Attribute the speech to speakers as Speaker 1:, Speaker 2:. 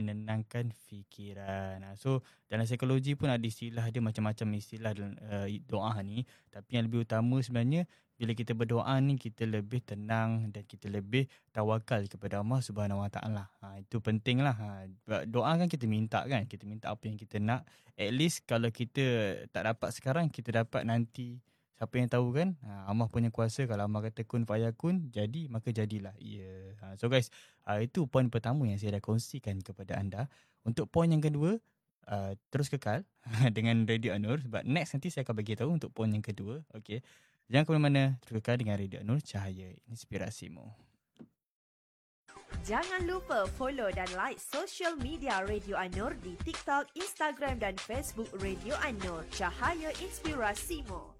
Speaker 1: menenangkan fikiran. So dalam psikologi pun ada istilah dia, macam-macam istilah dalam doa ni. Tapi yang lebih utama sebenarnya, bila kita berdoa ni, kita lebih tenang dan kita lebih tawakal kepada Allah Subhanahu Wa Taala. Itu penting lah. Doa kan kita minta kan, kita minta apa yang kita nak. At least kalau kita tak dapat sekarang, kita dapat nanti. Siapa yang tahu kan? Allah punya kuasa. Kalau Allah kata kun fayakun, jadi maka jadilah. So guys, itu poin pertama yang saya dah kongsikan kepada anda. Untuk poin yang kedua, terus kekal dengan Radio Anur. Sebab next nanti saya akan bagi tahu untuk poin yang kedua. Okay. Jangan ke mana-mana, terus kekal dengan Radio Anur, cahaya inspirasimu.
Speaker 2: Jangan lupa follow dan like social media Radio Anur di TikTok, Instagram dan Facebook Radio Anur, cahaya inspirasimu.